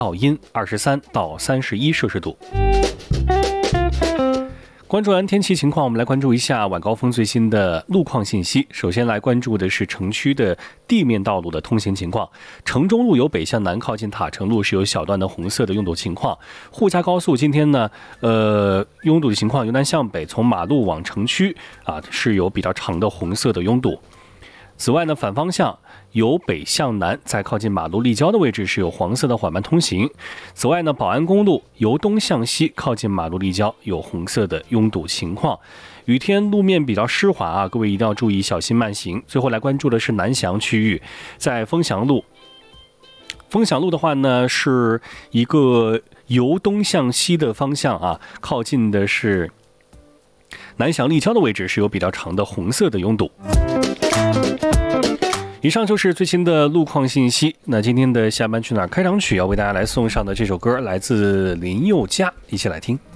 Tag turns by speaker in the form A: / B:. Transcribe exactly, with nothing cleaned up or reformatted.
A: 到阴，二十三到三十一摄氏度。关注完天气情况，我们来关注一下晚高峰最新的路况信息。首先来关注的是城区的地面道路的通行情况。城中路由北向南靠近塔城路是有小段的红色的拥堵情况。沪嘉高速今天呢，呃，拥堵的情况由南向北，从马路往城区啊是有比较长的红色的拥堵。此外呢，反方向由北向南，在靠近马路立交的位置是有黄色的缓慢通行。此外呢，宝安公路由东向西靠近马路立交有红色的拥堵情况。雨天路面比较湿滑啊，各位一定要注意小心慢行。最后来关注的是南翔区域，在丰祥路。丰祥路的话呢，是一个由东向西的方向啊，靠近的是南翔立交的位置是有比较长的红色的拥堵。以上就是最新的路况信息。那今天的下班去哪儿开场曲要为大家来送上的这首歌来自林宥嘉，一起来听。